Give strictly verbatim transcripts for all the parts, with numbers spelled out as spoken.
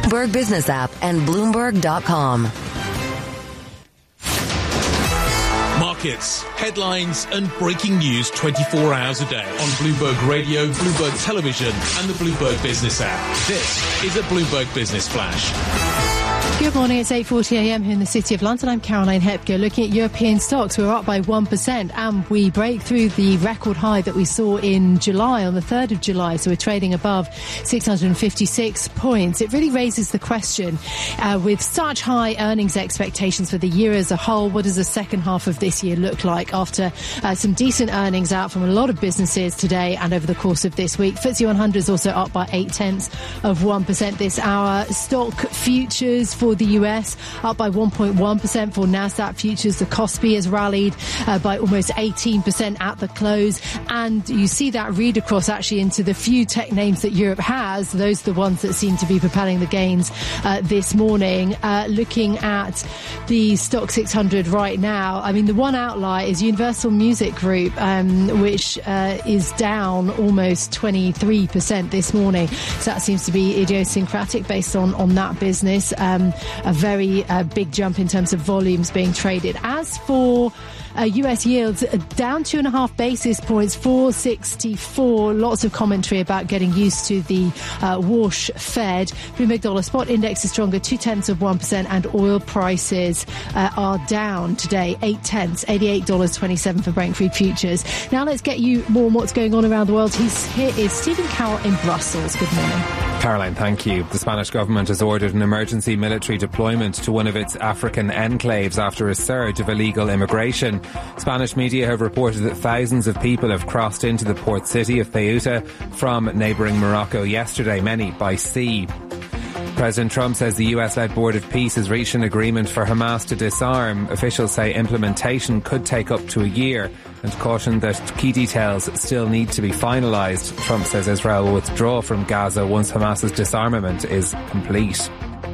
Bloomberg Business app and Bloomberg dot com. Markets, headlines and breaking news twenty-four hours a day on Bloomberg Radio, Bloomberg Television and the Bloomberg Business app. This is a Bloomberg Business Flash. Good morning, it's eight forty a m here in the City of London. I'm Caroline Hepker. Looking at European stocks, we're up by one percent and we break through the record high that we saw in July, on the third of July. So we're trading above six hundred fifty-six points. It really raises the question, uh, with such high earnings expectations for the year as a whole, what does the second half of this year look like after uh, some decent earnings out from a lot of businesses today and over the course of this week? F T S E one hundred is also up by eight tenths of one percent this hour. Stock futures for the U S up by one point one percent. For Nasdaq futures, the Kospi has rallied uh, by almost eighteen percent at the close, and you see that read across actually into the few tech names that Europe has. Those are the ones that seem to be propelling the gains uh, this morning. Uh, looking at the Stock six hundred right now, I mean, the one outlier is Universal Music Group, um, which uh, is down almost twenty-three percent this morning. So that seems to be idiosyncratic based on, on that business. Um, a very uh, big jump in terms of volumes being traded. As for Uh, U S yields, uh, down two and a half basis points, four sixty-four. Lots of commentary about getting used to the uh, wash Fed. Bloomberg Dollar Spot Index is stronger, two tenths of one percent, and oil prices uh, are down today, eight tenths, eighty-eight dollars twenty-seven for Brent crude futures. Now let's get you more on what's going on around the world. He's, here is Stephen Carroll in Brussels. Good morning. Caroline, thank you. The Spanish government has ordered an emergency military deployment to one of its African enclaves after a surge of illegal immigration. Spanish media have reported that thousands of people have crossed into the port city of Ceuta from neighbouring Morocco yesterday, many by sea. President Trump says the U S-led Board of Peace has reached an agreement for Hamas to disarm. Officials say implementation could take up to a year and cautioned that key details still need to be finalised. Trump says Israel will withdraw from Gaza once Hamas's disarmament is complete.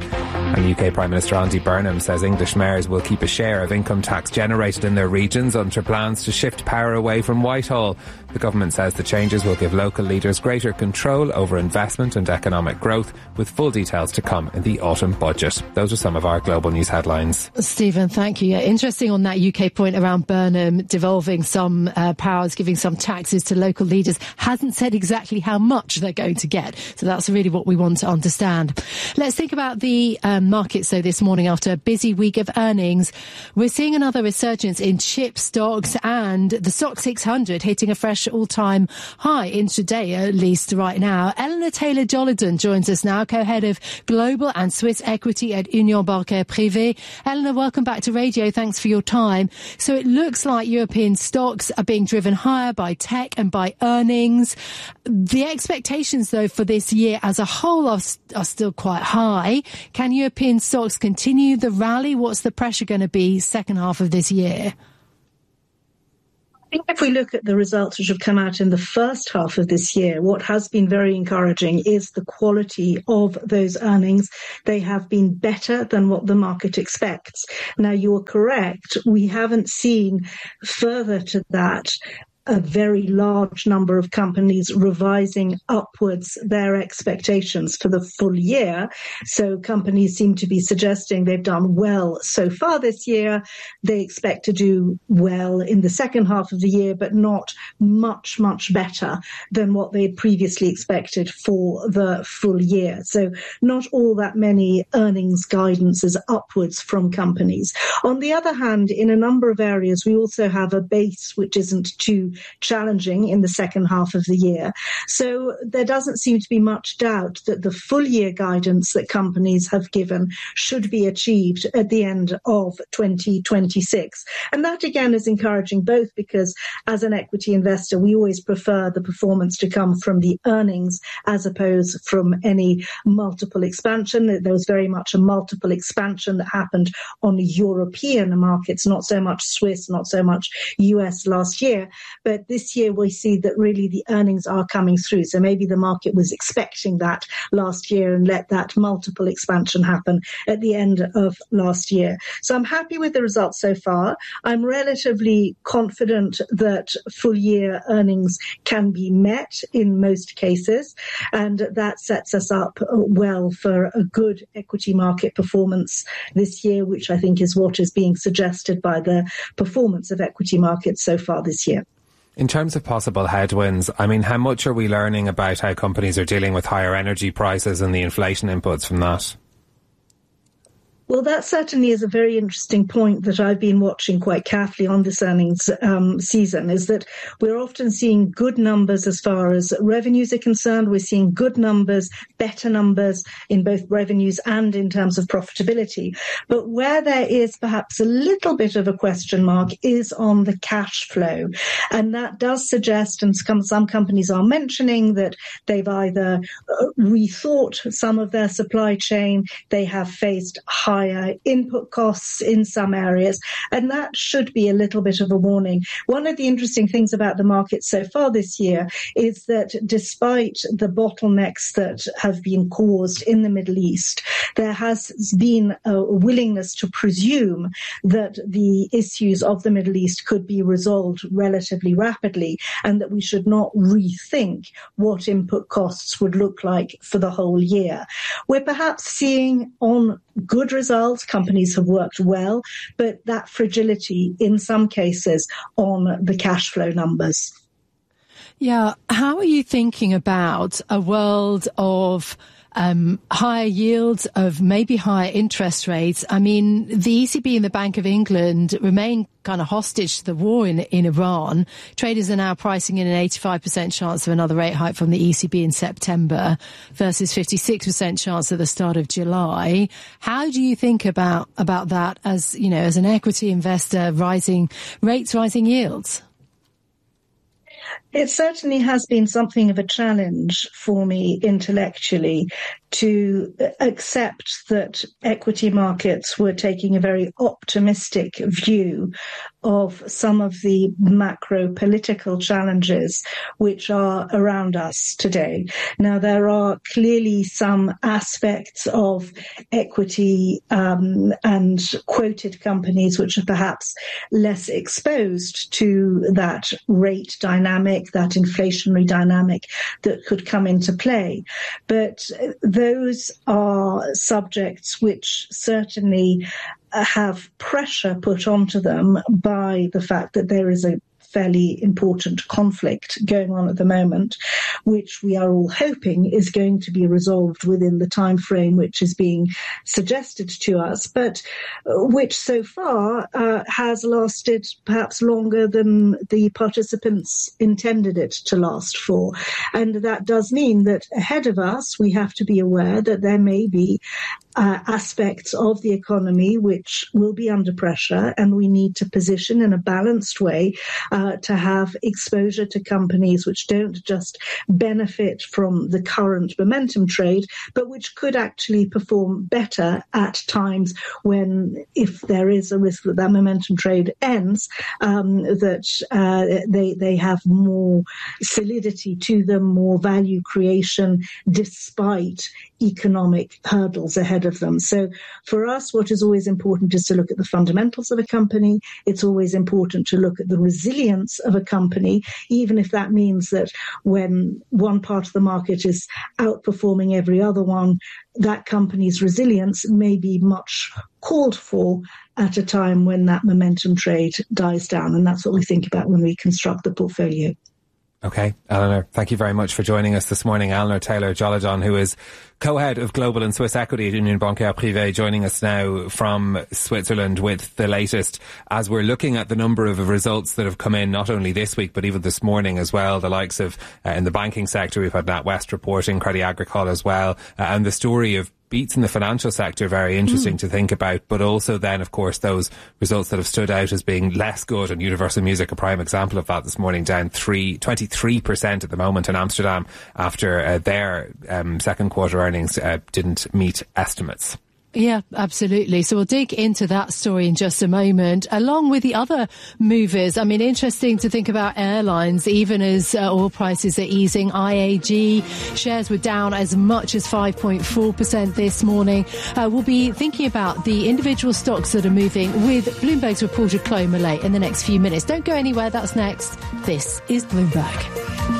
And U K Prime Minister Andy Burnham says English mayors will keep a share of income tax generated in their regions under plans to shift power away from Whitehall. The government says the changes will give local leaders greater control over investment and economic growth, with full details to come in the autumn budget. Those are some of our global news headlines. Stephen, thank you. Yeah, interesting on that U K point around Burnham devolving some uh, powers, giving some taxes to local leaders. Hasn't said exactly how much they're going to get. So that's really what we want to understand. Let's think about the um, markets, though, this morning. After a busy week of earnings, we're seeing another resurgence in chip stocks, and the Stock six hundred hitting a fresh all-time high intraday, at least right now. Eleanor Taylor-Jollidan joins us now, co-head of Global and Swiss Equity at Union Bancaire Privée. Eleanor, welcome back to radio. Thanks for your time. So it looks like European stocks are being driven higher by tech and by earnings. The expectations, though, for this year as a whole are, are still quite high. Can European stocks continue the rally? What's the pressure going to be second half of this year? I think if we look at the results which have come out in the first half of this year, what has been very encouraging is the quality of those earnings. They have been better than what the market expects. Now, you're correct. We haven't seen further to that a very large number of companies revising upwards their expectations for the full year. So companies seem to be suggesting they've done well so far this year. They expect to do well in the second half of the year, but not much, much better than what they had previously expected for the full year. So not all that many earnings guidances upwards from companies. On the other hand, in a number of areas, we also have a base which isn't too challenging in the second half of the year. So there doesn't seem to be much doubt that the full year guidance that companies have given should be achieved at the end of twenty twenty-six. And that again is encouraging, both because as an equity investor, we always prefer the performance to come from the earnings as opposed from any multiple expansion. There was very much a multiple expansion that happened on European markets, not so much Swiss, not so much U S last year. But this year we see that really the earnings are coming through. So maybe the market was expecting that last year and let that multiple expansion happen at the end of last year. So I'm happy with the results so far. I'm relatively confident that full year earnings can be met in most cases, and that sets us up well for a good equity market performance this year, which I think is what is being suggested by the performance of equity markets so far this year. In terms of possible headwinds, I mean, how much are we learning about how companies are dealing with higher energy prices and the inflation inputs from that? Well, that certainly is a very interesting point that I've been watching quite carefully on this earnings um, season, is that we're often seeing good numbers as far as revenues are concerned. We're seeing good numbers, better numbers in both revenues and in terms of profitability. But where there is perhaps a little bit of a question mark is on the cash flow. And that does suggest, and some companies are mentioning, that they've either rethought some of their supply chain, they have faced high higher input costs in some areas, and that should be a little bit of a warning. One of the interesting things about the market so far this year is that despite the bottlenecks that have been caused in the Middle East, there has been a willingness to presume that the issues of the Middle East could be resolved relatively rapidly, and that we should not rethink what input costs would look like for the whole year. We're perhaps seeing on good results, companies have worked well, but that fragility in some cases on the cash flow numbers. Yeah. How are you thinking about a world of Um, higher yields, of maybe higher interest rates? I mean, the E C B and the Bank of England remain kind of hostage to the war in, in Iran. Traders are now pricing in an eighty-five percent chance of another rate hike from the E C B in September versus fifty-six percent chance at the start of July. How do you think about, about that as, you know, as an equity investor, rising rates, rising yields? It certainly has been something of a challenge for me intellectually to accept that equity markets were taking a very optimistic view of some of the macro political challenges which are around us today. Now, there are clearly some aspects of equity um, and quoted companies which are perhaps less exposed to that rate dynamic, that inflationary dynamic that could come into play. But those are subjects which certainly have pressure put onto them by the fact that there is a fairly important conflict going on at the moment, which we are all hoping is going to be resolved within the time frame which is being suggested to us, but which so far uh, has lasted perhaps longer than the participants intended it to last for. And that does mean that ahead of us, we have to be aware that there may be Uh, aspects of the economy which will be under pressure, and we need to position in a balanced way uh, to have exposure to companies which don't just benefit from the current momentum trade, but which could actually perform better at times when, if there is a risk that that momentum trade ends, um, that uh, they, they have more solidity to them, more value creation, despite economic hurdles ahead of them. So for us, what is always important is to look at the fundamentals of a company. It's always important to look at the resilience of a company, even if that means that when one part of the market is outperforming every other one, that company's resilience may be much called for at a time when that momentum trade dies down. And that's what we think about when we construct the portfolio. Okay, Eleanor, thank you very much for joining us this morning. Eleanor Taylor-Jolladon, who is co-head of Global and Swiss Equity at Union Bancaire Privée, joining us now from Switzerland with the latest, as we're looking at the number of results that have come in, not only this week, but even this morning as well, the likes of, uh, in the banking sector, we've had NatWest reporting, Crédit Agricole as well, uh, and the story of beats in the financial sector, very interesting mm. to think about, but also then, of course, those results that have stood out as being less good, and Universal Music, a prime example of that this morning, down three, twenty-three percent at the moment in Amsterdam after uh, their um, second quarter earnings uh, didn't meet estimates. Yeah, absolutely. So we'll dig into that story in just a moment, along with the other movers. I mean, interesting to think about airlines, even as uh, oil prices are easing. I A G shares were down as much as five point four percent this morning. Uh, we'll be thinking about the individual stocks that are moving with Bloomberg's reporter Chloe Millay in the next few minutes. Don't go anywhere. That's next. This is Bloomberg.